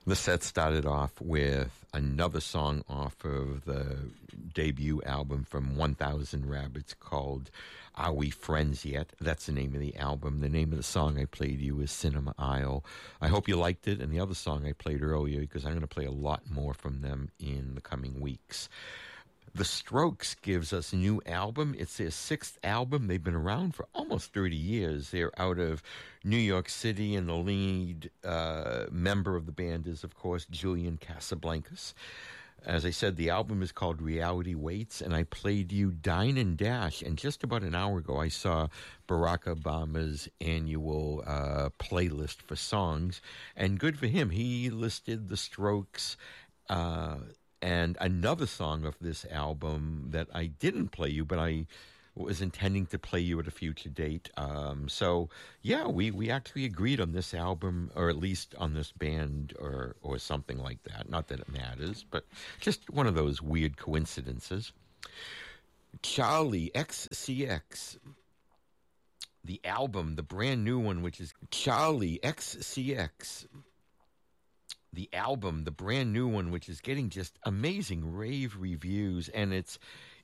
The set started off with another song off of the debut album from 1000 Rabbits called Are We Friends Yet? That's the name of the album. The name of the song I played you is Cinema Aisle. I hope you liked it. And the other song I played earlier, because I'm going to play a lot more from them in the coming weeks. The Strokes gives us a new album. It's their sixth album. They've been around for almost 30 years. They're out of New York City, and the lead member of the band is, of course, Julian Casablancas. As I said, the album is called Reality Waits, and I played you Dine and Dash. And just about an hour ago, I saw Barack Obama's annual playlist for songs. And good for him. He listed the Strokes and another song of this album that I didn't play you, but I was intending to play you at a future date. So, yeah, we actually agreed on this album, or at least on this band, or something like that. Not that it matters, but just one of those weird coincidences. Charlie XCX, the album, the brand new one, which is Charlie XCX. The album, the brand new one, which is getting just amazing rave reviews, and it's